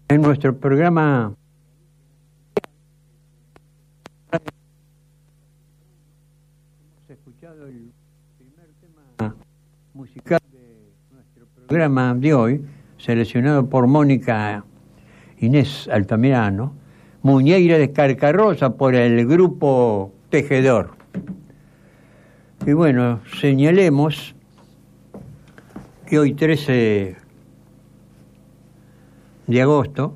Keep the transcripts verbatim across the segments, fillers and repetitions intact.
En nuestro programa hemos escuchado el primer tema musical de nuestro programa de hoy, seleccionado por Mónica Inés Altamirano, Muñeira de Carcarrosa, por el grupo Tejedor. Y bueno, señalemos que hoy trece de agosto,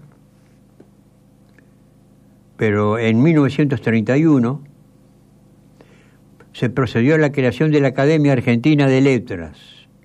pero en mil novecientos treinta y uno se procedió a la creación de la Academia Argentina de Letras.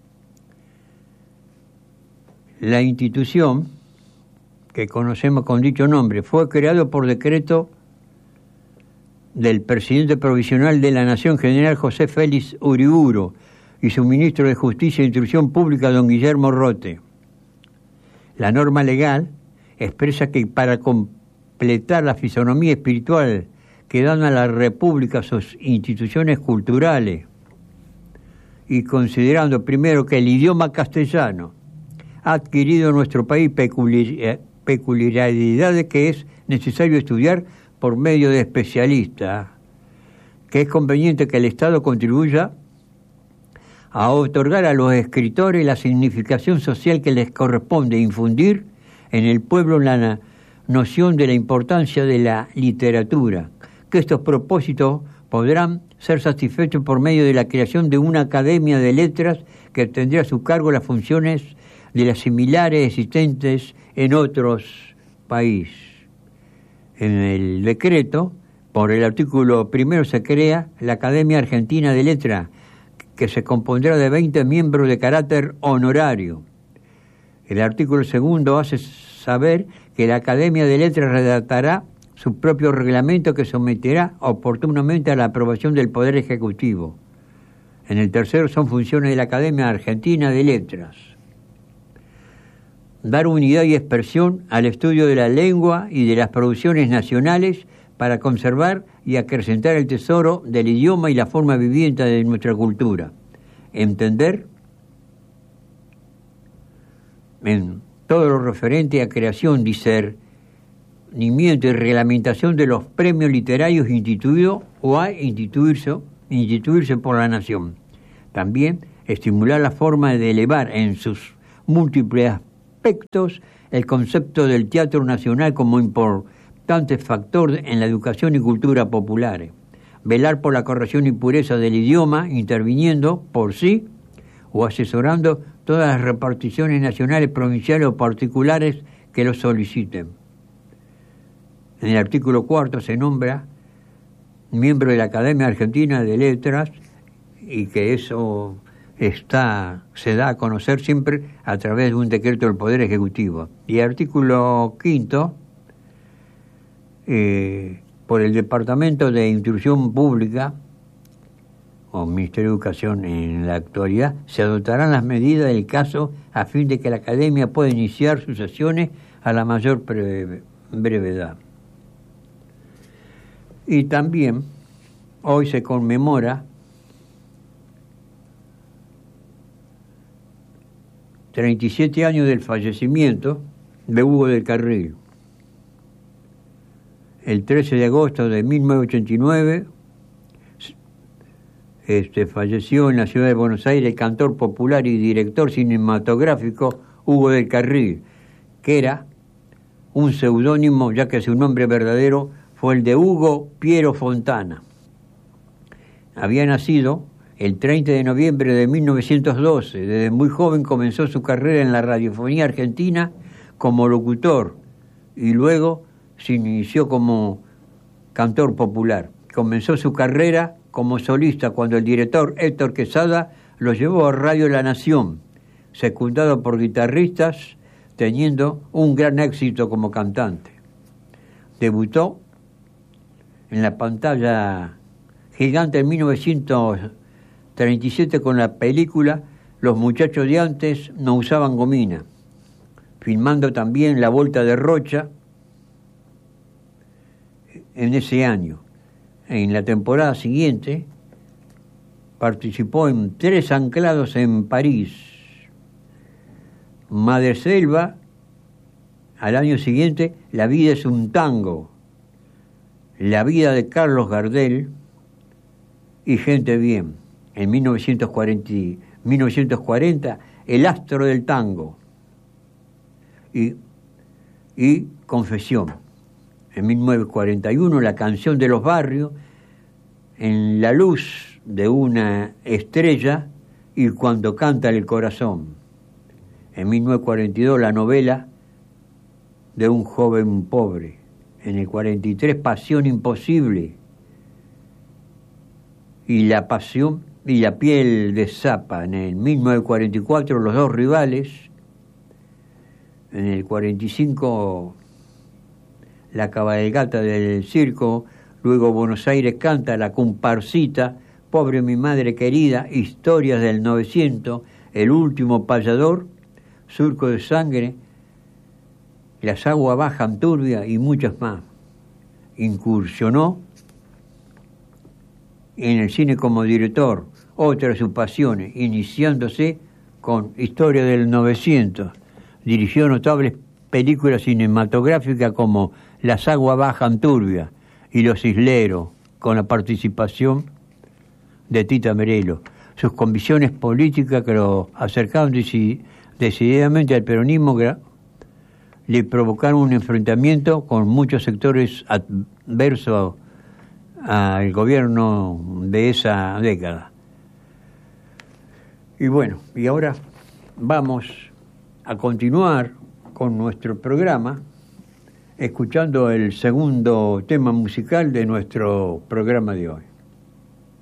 La institución, que conocemos con dicho nombre, fue creado por decreto del presidente provisional de la Nación, general José Félix Uriburu, y su ministro de Justicia e Instrucción Pública, don Guillermo Rote. La norma legal expresa que para completar la fisonomía espiritual que dan a la República sus instituciones culturales, y considerando primero que el idioma castellano ha adquirido en nuestro país peculiaridades que es necesario estudiar por medio de especialistas, que es conveniente que el Estado contribuya a otorgar a los escritores la significación social que les corresponde, infundir en el pueblo la noción de la importancia de la literatura, que estos propósitos podrán ser satisfechos por medio de la creación de una academia de letras que tendrá a su cargo las funciones de las similares existentes en otros países. En el decreto, por el artículo primero, se crea la Academia Argentina de Letras, que se compondrá de veinte miembros de carácter honorario. El artículo segundo hace saber que la Academia de Letras redactará su propio reglamento que someterá oportunamente a la aprobación del Poder Ejecutivo. En el tercero son funciones de la Academia Argentina de Letras: dar unidad y expresión al estudio de la lengua y de las producciones nacionales para conservar y acrecentar el tesoro del idioma y la forma viviente de nuestra cultura. Entender en todo lo referente a creación, discernimiento y reglamentación de los premios literarios instituidos o a instituirse, instituirse por la Nación. También estimular la forma de elevar en sus múltiples aspectos el concepto del teatro nacional como importante factor en la educación y cultura populares. Velar por la corrección y pureza del idioma, interviniendo por sí o asesorando todas las reparticiones nacionales, provinciales o particulares que lo soliciten. En el artículo cuarto se nombra miembro de la Academia Argentina de Letras, y que eso está se da a conocer siempre a través de un decreto del Poder Ejecutivo. Y el artículo quinto, eh, por el Departamento de Instrucción Pública o Ministerio de Educación en la actualidad, se adoptarán las medidas del caso a fin de que la Academia pueda iniciar sus sesiones a la mayor brevedad. Y también hoy se conmemora treinta y siete años del fallecimiento de Hugo del Carril. El trece de agosto de mil novecientos ochenta y nueve este, falleció en la ciudad de Buenos Aires el cantor popular y director cinematográfico Hugo del Carril, que era un seudónimo, ya que su nombre verdadero fue el de Hugo Piero Fontana. Había nacido el treinta de noviembre de mil novecientos doce. Desde muy joven comenzó su carrera en la radiofonía argentina como locutor y luego se inició como cantor popular. Comenzó su carrera como solista cuando el director Héctor Quesada lo llevó a Radio La Nación, secundado por guitarristas, teniendo un gran éxito como cantante. Debutó en la pantalla gigante en mil novecientos treinta y siete con la película Los muchachos de antes no usaban gomina, filmando también La Volta de Rocha en ese año. En la temporada siguiente participó en tres anclados en París, Madreselva, al año siguiente, La vida es un tango, La vida de Carlos Gardel y Gente bien. En mil novecientos cuarenta, El astro del tango y, y Confesión. En mil novecientos cuarenta y uno, La canción de los barrios, En la luz de una estrella y Cuando canta el corazón. En mil novecientos cuarenta y dos, la novela de un joven pobre. En el cuarenta y tres, Pasión imposible. Y la pasión y la piel de Zapa. En el mil novecientos cuarenta y cuatro, Los dos rivales. En el cuarenta y cinco, La cabalgata del circo. Luego Buenos Aires canta, La comparsita, Pobre mi madre querida, Historias del novecientos, El último payador, Surco de sangre, Las aguas bajan turbia y muchas más. Incursionó en el cine como director, otra de sus pasiones, iniciándose con Historia del novecientos. Dirigió notables películas cinematográficas como Las aguas bajan turbia y Los isleros, con la participación de Tita Merelo. Sus convicciones políticas que lo acercaron decididamente al peronismo le provocaron un enfrentamiento con muchos sectores adversos al gobierno de esa década. Y bueno, y ahora vamos a continuar con nuestro programa escuchando el segundo tema musical de nuestro programa de hoy.